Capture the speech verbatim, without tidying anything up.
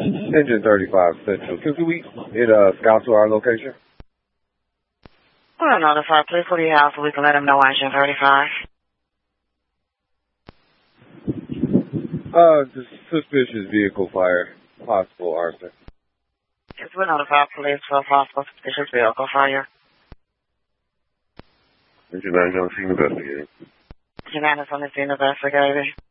Engine thirty-five Central. Can we get uh, scout to our location? We'll notify police for the house so we can let them know Engine thirty-five. Uh, just suspicious vehicle fire. Possible arson. Yes, we'll notify police for a possible suspicious vehicle fire. Engine nine on scene investigating. Engine nine is on the scene investigating.